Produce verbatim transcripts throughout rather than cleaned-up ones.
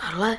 Karle,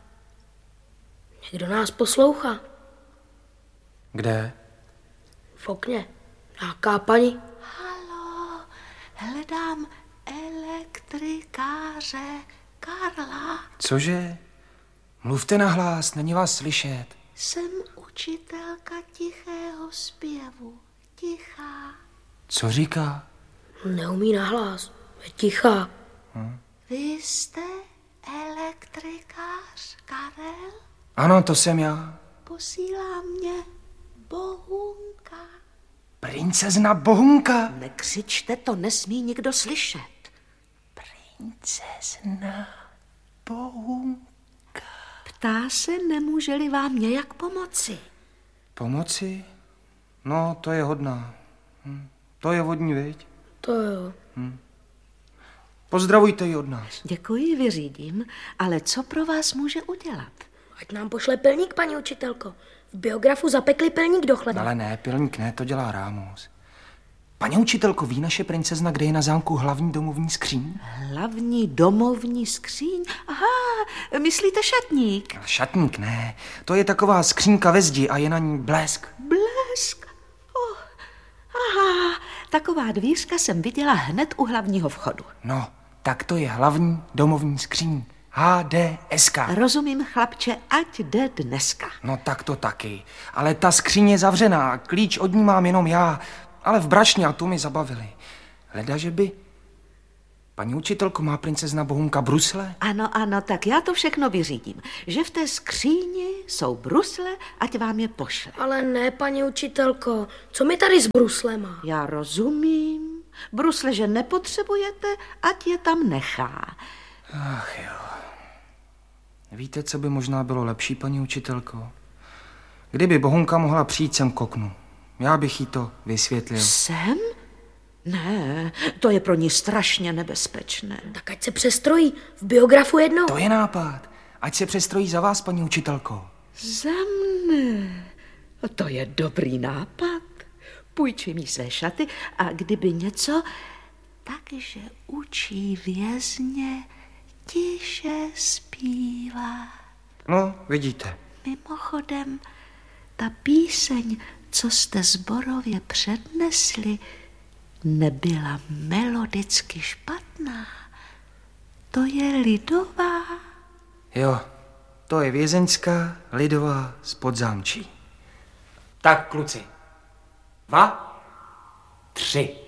někdo nás poslouchá. Kde? V okně. Nějaká paní. Halo, hledám elektrikáře Karla. Cože? Mluvte nahlas, není vás slyšet. Jsem učitelka tichého zpěvu. Tichá. Co říká? Neumí nahlas. Je tichá. Hm? Vy jste elektrikář Karel? Ano, to jsem já. Posílá mě Bohunka. Princezna Bohunka. Nekřičte, to nesmí nikdo slyšet. Princezna Bohunka. Ptá se, nemůže-li vám nějak pomoci. Pomoci? No, to je hodná. Hm. To je vodní, viď? To jo. Hm. Pozdravujte ji od nás. Děkuji, vyřídím, ale co pro vás může udělat? Ať nám pošle pilník, paní učitelko. V biografu zapekli pilník do chleba. Ale ne, pilník ne, to dělá Rámus. Paní učitelko, ví naše princezna, kde je na zámku hlavní domovní skříň? Hlavní domovní skříň? Aha, myslíte šatník? Šatník ne, to je taková skřínka ve zdi a je na ní blesk. Blesk? Oh, aha, taková dvířka jsem viděla hned u hlavního vchodu. No, tak to je hlavní domovní skříň. H D S K. Rozumím, chlapče, ať jde dneska. No tak to taky, ale ta skříň je zavřená, klíč od ní mám jenom já, ale v brašně a tu mi zabavili. Hleda, že by... Paní učitelko, má princezna Bohunka brusle? Ano, ano, tak já to všechno vyřídím. Že v té skříni jsou brusle, ať vám je pošle. Ale ne, paní učitelko, co mi tady s bruslema? Já rozumím. Brusle, že nepotřebujete, ať je tam nechá. Ach jo. Víte, co by možná bylo lepší, paní učitelko? Kdyby Bohunka mohla přijít sem k oknu. Já bych jí to vysvětlil. Sem? Ne, to je pro ní strašně nebezpečné. Tak ať se přestrojí v biografu jednou. To je nápad. Ať se přestrojí za vás, paní učitelko. Za mne? To je dobrý nápad. Půjčím jí své šaty a kdyby něco, takže učí vězně tiše zpívá. No, vidíte. Mimochodem, ta píseň, co jste zborově přednesli, nebyla melodicky špatná. To je lidová. Jo, to je vězeňská lidová z Podzámčí. Tak, kluci. Dva, tři.